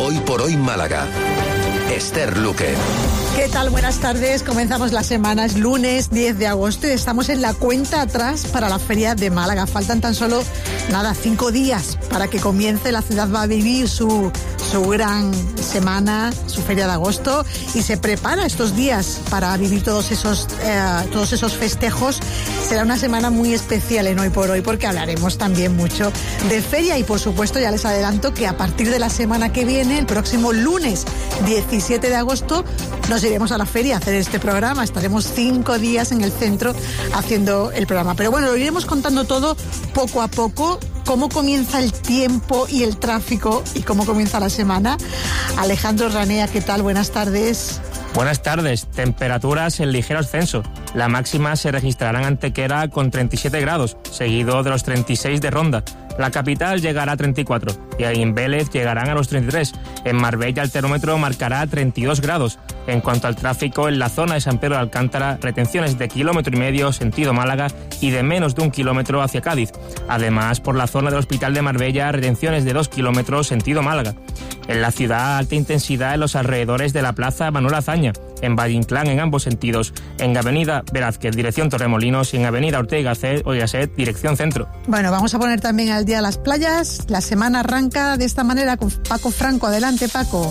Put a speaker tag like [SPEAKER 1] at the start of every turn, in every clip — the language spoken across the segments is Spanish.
[SPEAKER 1] Hoy por Hoy Málaga. Esther Luque.
[SPEAKER 2] ¿Qué tal? Buenas tardes. Comenzamos la semana, es lunes 10 de agosto y estamos en la cuenta atrás para la Feria de Málaga. Faltan tan solo, 5 días para que comience. La ciudad va a vivir su gran semana, su Feria de Agosto, y se prepara estos días para vivir todos esos festejos. Será una semana muy especial en Hoy por Hoy, porque hablaremos también mucho de feria y, por supuesto, ya les adelanto que a partir de la semana que viene, el próximo lunes 17 de agosto, nos iremos a la feria a hacer este programa. Estaremos 5 días en el centro haciendo el programa. Pero bueno, lo iremos contando todo poco a poco. Cómo comienza el tiempo y el tráfico y cómo comienza la semana. Alejandro Ranea, ¿qué tal? Buenas tardes.
[SPEAKER 3] Buenas tardes. Temperaturas en ligero ascenso. La máxima se registrará en Antequera con 37 grados, seguido de los 36 de Ronda. La capital llegará a 34 y en Vélez llegarán a los 33. En Marbella el termómetro marcará 32 grados. En cuanto al tráfico, en la zona de San Pedro de Alcántara, retenciones de 1,5 kilómetros sentido Málaga y de menos de 1 kilómetro hacia Cádiz. Además, por la zona del Hospital de Marbella, retenciones de 2 kilómetros sentido Málaga. En la ciudad, alta intensidad en los alrededores de la Plaza Manuel Azaña, en Valle Inclán en ambos sentidos, en Avenida Velázquez, dirección Torremolinos, y en Avenida Ortega y Gasset, dirección Centro.
[SPEAKER 2] Bueno, vamos a poner también al día las playas. La semana arranca de esta manera con Paco Franco. Adelante, Paco.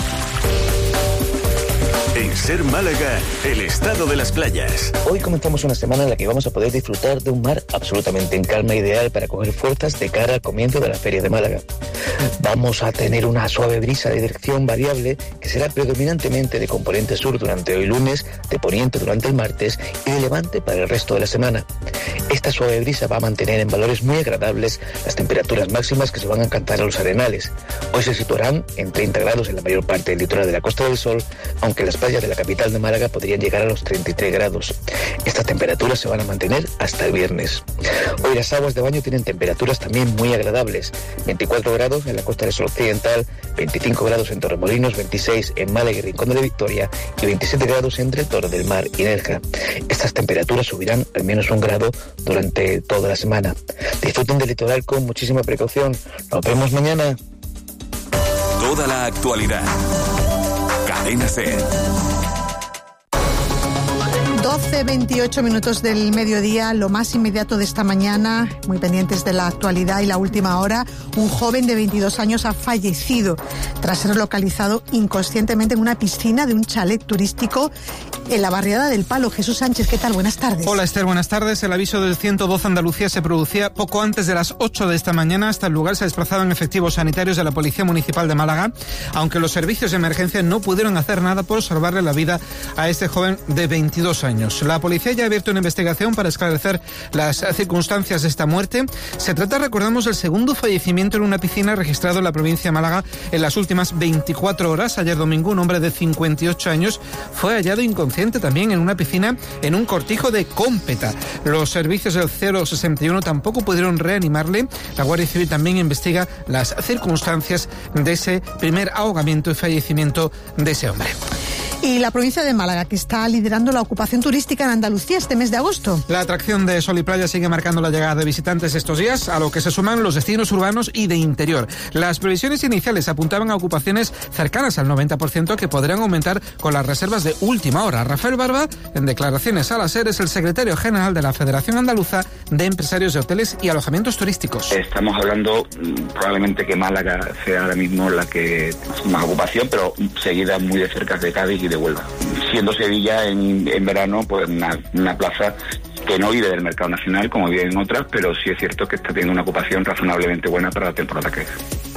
[SPEAKER 1] En Ser Málaga, el estado de las playas.
[SPEAKER 4] Hoy comenzamos una semana en la que vamos a poder disfrutar de un mar absolutamente en calma, ideal para coger fuerzas de cara al comienzo de la Feria de Málaga. Vamos a tener una suave brisa de dirección variable que será predominantemente de componente sur durante hoy lunes, de poniente durante el martes y de levante para el resto de la semana. Esta suave brisa va a mantener en valores muy agradables las temperaturas máximas que se van a alcanzar a los arenales. Hoy se situarán en 30 grados en la mayor parte del litoral de la Costa del Sol, aunque las playas de la capital de Málaga podrían llegar a los 33 grados. Estas temperaturas se van a mantener hasta el viernes. Hoy las aguas de baño tienen temperaturas también muy agradables. 24 grados en la Costa del Sol Occidental, 25 grados en Torremolinos, 26 en Málaga y Rincón de la Victoria y 27 grados entre Torre del Mar y Nerja. Estas temperaturas subirán al menos 1 grado durante toda la semana. Disfruten del litoral con muchísima precaución. Nos vemos mañana.
[SPEAKER 1] Toda la actualidad. Cadena SER.
[SPEAKER 2] 12:28 minutos del mediodía, lo más inmediato de esta mañana, muy pendientes de la actualidad y la última hora. Un joven de 22 años ha fallecido tras ser localizado inconscientemente en una piscina de un chalet turístico en la barriada del Palo. Jesús Sánchez, ¿qué tal? Buenas tardes.
[SPEAKER 5] Hola Esther, buenas tardes. El aviso del 112 Andalucía se producía poco antes de las 8 de esta mañana. Hasta el lugar se desplazaban efectivos sanitarios de la Policía Municipal de Málaga, aunque los servicios de emergencia no pudieron hacer nada por salvarle la vida a este joven de 22 años. La policía ya ha abierto una investigación para esclarecer las circunstancias de esta muerte. Se trata, recordamos, del segundo fallecimiento en una piscina registrado en la provincia de Málaga en las últimas 24 horas. Ayer domingo, un hombre de 58 años fue hallado inconsciente también en una piscina en un cortijo de Cómpeta. Los servicios del 061 tampoco pudieron reanimarle. La Guardia Civil también investiga las circunstancias de ese primer ahogamiento y fallecimiento de ese hombre.
[SPEAKER 2] Y la provincia de Málaga, que está liderando la ocupación turística en Andalucía este mes de agosto.
[SPEAKER 5] La atracción de Sol y Playa sigue marcando la llegada de visitantes estos días, a lo que se suman los destinos urbanos y de interior. Las previsiones iniciales apuntaban a ocupaciones cercanas al 90% que podrían aumentar con las reservas de última hora. Rafael Barba, en declaraciones a la SER, es el secretario general de la Federación Andaluza de Empresarios de Hoteles y Alojamientos Turísticos.
[SPEAKER 6] Estamos hablando probablemente que Málaga sea ahora mismo la que más ocupación, pero seguida muy de cerca de Cádiz y de Huelva. Siendo Sevilla en verano pues una plaza que no vive del mercado nacional como viven en otras, pero sí es cierto que está teniendo una ocupación razonablemente buena para la temporada que es.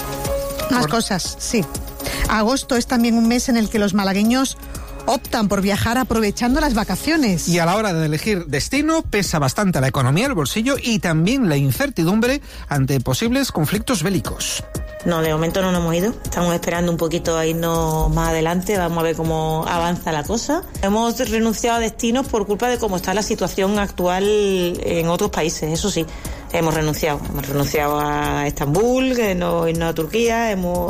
[SPEAKER 2] Más cosas, sí. Agosto es también un mes en el que los malagueños optan por viajar aprovechando las vacaciones.
[SPEAKER 5] Y a la hora de elegir destino pesa bastante la economía, el bolsillo y también la incertidumbre ante posibles conflictos bélicos.
[SPEAKER 7] No, de momento no nos hemos ido. Estamos esperando un poquito a irnos más adelante. Vamos a ver cómo avanza la cosa. Hemos renunciado a destinos por culpa de cómo está la situación actual en otros países, eso sí. Hemos renunciado a Estambul, no irnos a Turquía, hemos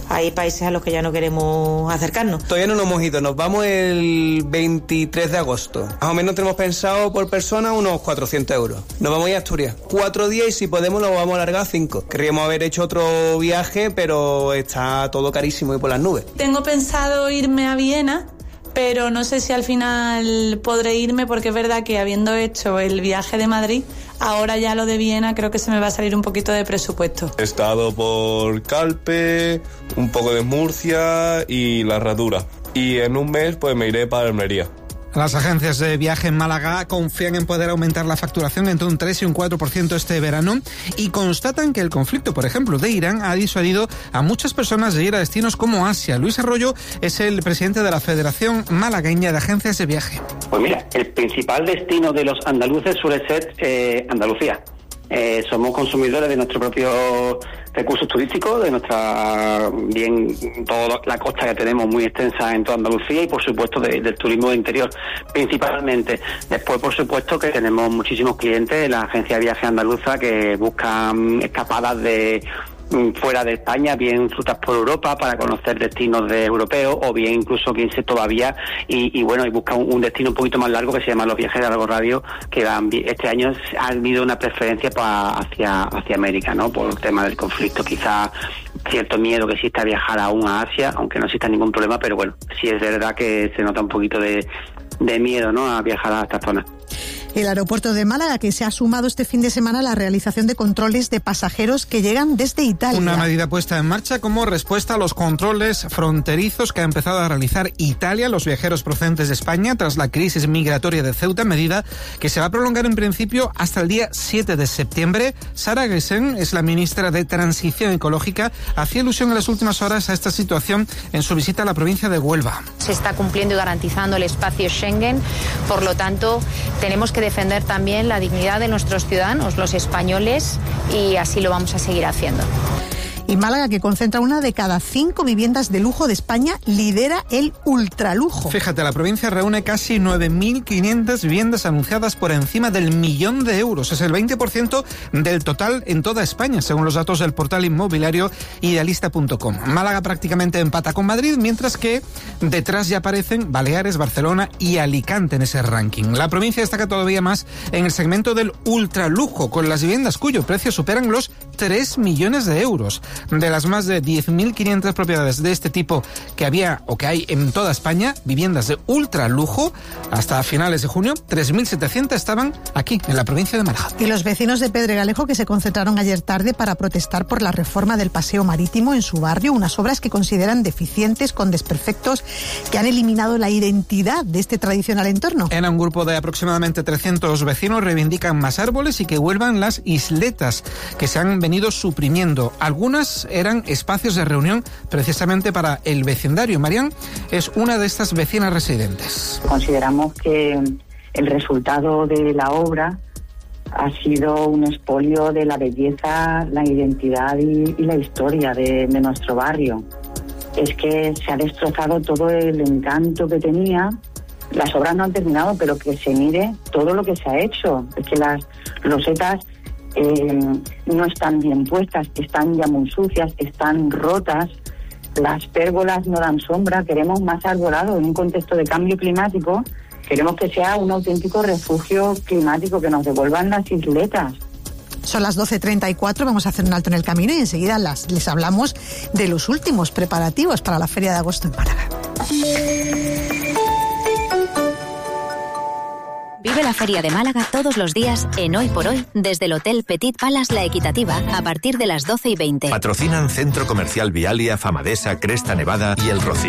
[SPEAKER 7] hay países a los que ya no queremos acercarnos.
[SPEAKER 8] Todavía no nos hemos ido, nos vamos el 23 de agosto. Más o menos tenemos pensado por persona unos 400 euros. Nos vamos a ir a Asturias 4 días y si podemos lo vamos a alargar a 5. Querríamos haber hecho otro viaje, pero está todo carísimo y por las nubes.
[SPEAKER 9] Tengo pensado irme a Viena, pero no sé si al final podré irme porque es verdad que habiendo hecho el viaje de Madrid, ahora ya lo de Viena creo que se me va a salir un poquito de presupuesto.
[SPEAKER 10] He estado por Calpe, un poco de Murcia y La Herradura. Y en un mes pues me iré para Almería.
[SPEAKER 5] Las agencias de viaje en Málaga confían en poder aumentar la facturación entre un 3 y un 4% este verano y constatan que el conflicto, por ejemplo, de Irán ha disuadido a muchas personas de ir a destinos como Asia. Luis Arroyo es el presidente de la Federación Malagueña de Agencias de Viaje.
[SPEAKER 11] Pues mira, el principal destino de los andaluces suele ser Andalucía. Somos consumidores de nuestro propio recursos turísticos, de nuestra, bien, toda la costa que tenemos muy extensa en toda Andalucía y por supuesto del turismo de interior principalmente. Después por supuesto que tenemos muchísimos clientes de la agencia de viaje andaluza que buscan escapadas de fuera de España, bien rutas por Europa para conocer destinos de europeos o bien incluso quien se todavía y busca un destino un poquito más largo que se llama los viajes de largo radio, que van, este año ha habido una preferencia hacia América, ¿no? Por el tema del conflicto, quizá cierto miedo que exista a viajar aún a Asia, aunque no exista ningún problema, pero bueno, sí es verdad que se nota un poquito de miedo, ¿no?, a viajar a esta zona.
[SPEAKER 2] El aeropuerto de Málaga, que se ha sumado este fin de semana a la realización de controles de pasajeros que llegan desde Italia.
[SPEAKER 5] Una medida puesta en marcha como respuesta a los controles fronterizos que ha empezado a realizar Italia a los viajeros procedentes de España tras la crisis migratoria de Ceuta, medida que se va a prolongar en principio hasta el día 7 de septiembre. Sara Gessen es la ministra de Transición Ecológica. Hacía alusión en las últimas horas a esta situación en su visita a la provincia de Huelva.
[SPEAKER 12] Se está cumpliendo y garantizando el espacio Schengen, por lo tanto tenemos que defender también la dignidad de nuestros ciudadanos, los españoles, y así lo vamos a seguir haciendo.
[SPEAKER 2] Y Málaga, que concentra una de cada 5 viviendas de lujo de España, lidera el ultralujo.
[SPEAKER 5] Fíjate, la provincia reúne casi 9.500 viviendas anunciadas por encima del 1.000.000 de euros. Es el 20% del total en toda España, según los datos del portal inmobiliario idealista.com. Málaga prácticamente empata con Madrid, mientras que detrás ya aparecen Baleares, Barcelona y Alicante en ese ranking. La provincia destaca todavía más en el segmento del ultralujo, con las viviendas cuyo precio superan los 3 millones de euros. De las más de 10.500 propiedades de este tipo que había o que hay en toda España, viviendas de ultralujo, hasta finales de junio, 3.700 estaban aquí, en la provincia de Málaga.
[SPEAKER 2] Y los vecinos de Pedregalejo, que se concentraron ayer tarde para protestar por la reforma del paseo marítimo en su barrio, unas obras que consideran deficientes, con desperfectos que han eliminado la identidad de este tradicional entorno.
[SPEAKER 5] En un grupo de aproximadamente 300 vecinos reivindican más árboles y que vuelvan las isletas que se han venido suprimiendo. Algunas eran espacios de reunión precisamente para el vecindario. Marián es una de estas vecinas residentes.
[SPEAKER 13] Consideramos que el resultado de la obra ha sido un expolio de la belleza, la identidad y la historia de nuestro barrio. Es que se ha destrozado todo el encanto que tenía. Las obras no han terminado, pero que se mire todo lo que se ha hecho. Es que las losetas no están bien puestas, están ya muy sucias, están rotas, las pérgolas no dan sombra. Queremos más arbolado en un contexto de cambio climático. Queremos que sea un auténtico refugio climático, que nos devuelvan las isletas.
[SPEAKER 2] Son las 12:34, vamos a hacer un alto en el camino y enseguida les hablamos de los últimos preparativos para la Feria de Agosto en Málaga.
[SPEAKER 14] Vive la Feria de Málaga todos los días en Hoy por Hoy desde el Hotel Petit Palace La Equitativa a partir de las 12:20.
[SPEAKER 1] Patrocinan Centro Comercial Vialia, Famadesa, Cresta Nevada y El Rocío.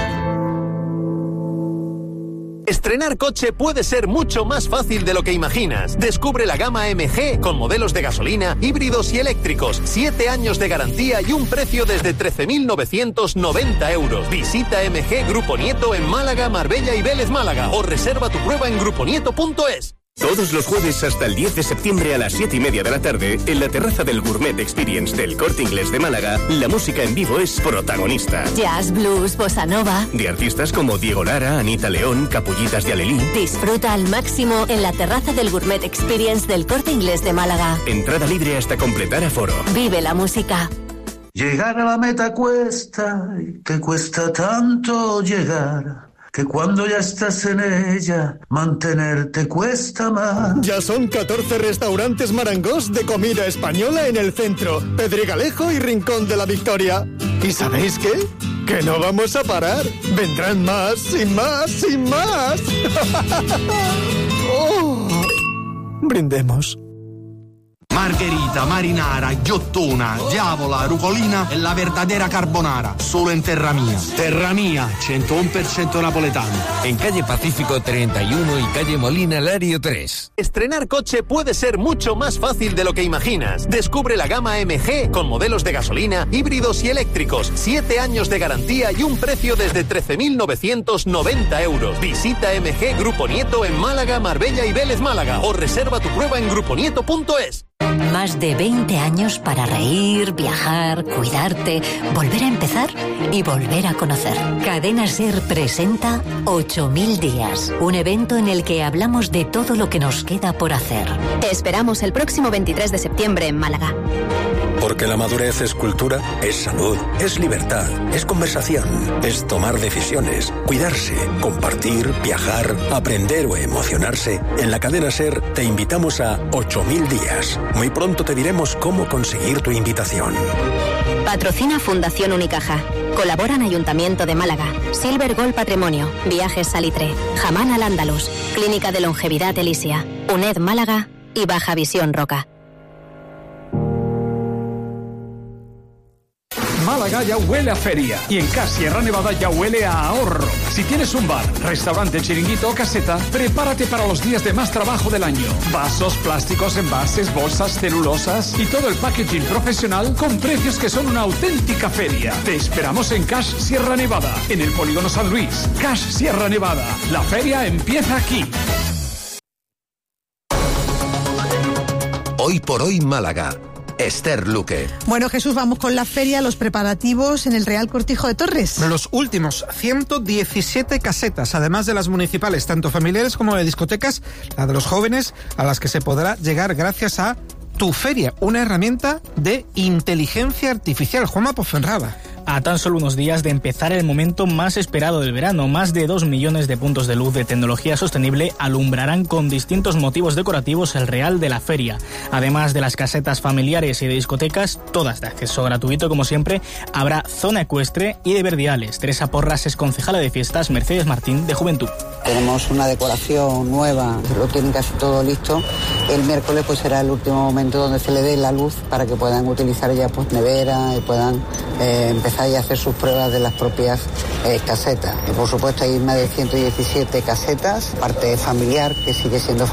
[SPEAKER 1] Estrenar coche puede ser mucho más fácil de lo que imaginas. Descubre la gama MG con modelos de gasolina, híbridos y eléctricos, 7 años de garantía y un precio desde 13.990 euros. Visita MG Grupo Nieto en Málaga, Marbella y Vélez Málaga o reserva tu prueba en gruponieto.es. Todos los jueves hasta el 10 de septiembre a las 7:30 de la tarde, en la terraza del Gourmet Experience del Corte Inglés de Málaga, la música en vivo es protagonista.
[SPEAKER 14] Jazz, blues, bossa nova.
[SPEAKER 1] De artistas como Diego Lara, Anita León, Capullitas de Alelí.
[SPEAKER 14] Disfruta al máximo en la terraza del Gourmet Experience del Corte Inglés de Málaga.
[SPEAKER 1] Entrada libre hasta completar aforo.
[SPEAKER 14] Vive la música.
[SPEAKER 15] Llegar a la meta cuesta y te cuesta tanto llegar, que cuando ya estás en ella, mantenerte cuesta más.
[SPEAKER 16] Ya son 14 restaurantes Marangos de comida española en el centro, Pedregalejo y Rincón de la Victoria. ¿Y sabéis qué? Que no vamos a parar. Vendrán más y más y más. Oh. Brindemos.
[SPEAKER 17] Margherita, marinara, ghiottona, diavola, rucolina e la verdadera carbonara. Solo en Terra Mia. Terra Mia, 101% napoletano.
[SPEAKER 18] En calle Pacífico 31 y calle Molina Lario 3.
[SPEAKER 1] Estrenar coche puede ser mucho más fácil de lo que imaginas. Descubre la gama MG con modelos de gasolina, híbridos y eléctricos. 7 años de garantía y un precio desde 13.990 euros. Visita MG Grupo Nieto en Málaga, Marbella y Vélez Málaga o reserva tu prueba en gruponieto.es.
[SPEAKER 19] Más de 20 años para reír, viajar, cuidarte, volver a empezar y volver a conocer. Cadena SER presenta 8000 días, un evento en el que hablamos de todo lo que nos queda por hacer.
[SPEAKER 20] Te esperamos el próximo 23 de septiembre en Málaga.
[SPEAKER 21] Porque la madurez es cultura, es salud, es libertad, es conversación, es tomar decisiones, cuidarse, compartir, viajar, aprender o emocionarse. En la cadena SER te invitamos a 8000 días. Muy pronto te diremos cómo conseguir tu invitación.
[SPEAKER 20] Patrocina Fundación Unicaja. Colaboran Ayuntamiento de Málaga, Silver Gold Patrimonio, Viajes Salitre, Jamán al Andalus, Clínica de Longevidad Elisia, UNED Málaga y Baja Visión Roca.
[SPEAKER 22] Málaga ya huele a feria y en CAS Sierra Nevada ya huele a ahorro. Si tienes un bar, restaurante, chiringuito o caseta, prepárate para los días de más trabajo del año. Vasos, plásticos, envases, bolsas, celulosas y todo el packaging profesional con precios que son una auténtica feria. Te esperamos en CAS Sierra Nevada, en el Polígono San Luis. CAS Sierra Nevada, la feria empieza aquí.
[SPEAKER 23] Hoy por hoy Málaga. Esther Luque.
[SPEAKER 2] Bueno, Jesús, vamos con la feria, los preparativos en el Real Cortijo de Torres.
[SPEAKER 5] Los últimos 117 casetas, además de las municipales, tanto familiares como de discotecas, la de los jóvenes, a las que se podrá llegar gracias a Tu Feria, una herramienta de inteligencia artificial. Juanma Ponferrada.
[SPEAKER 3] A tan solo unos días de empezar el momento más esperado del verano, más de 2 millones de puntos de luz de tecnología sostenible alumbrarán con distintos motivos decorativos el Real de la Feria. Además de las casetas familiares y de discotecas, todas de acceso gratuito como siempre, habrá zona ecuestre y de verdiales. Teresa Porras es concejala de fiestas, Mercedes Martín de Juventud.
[SPEAKER 24] Tenemos una decoración nueva, lo tienen casi todo listo. El miércoles pues será el último momento donde se le dé la luz para que puedan utilizar ya pues nevera y puedan empezar ya a hacer sus pruebas de las propias casetas. Y por supuesto hay más de 117 casetas, parte familiar que sigue siendo